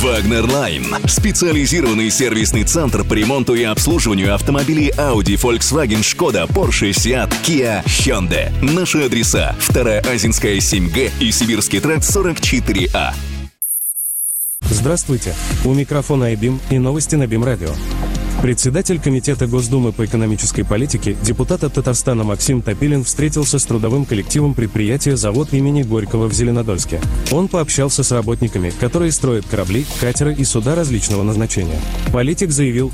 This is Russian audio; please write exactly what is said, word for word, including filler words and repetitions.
Wagner Line – специализированный сервисный центр по ремонту и обслуживанию автомобилей Audi, Volkswagen, Skoda, Porsche, Seat, Kia, Hyundai. Наши адреса: вторая Азинская, семь Г и Сибирский тракт, сорок четыре А. Здравствуйте. У микрофона Айбим и новости на БИМ-радио. Председатель Комитета Госдумы по экономической политике, депутат от Татарстана Максим Топилин встретился с трудовым коллективом предприятия «Завод имени Горького» в Зеленодольске. Он пообщался с работниками, которые строят корабли, катеры и суда различного назначения. Политик заявил,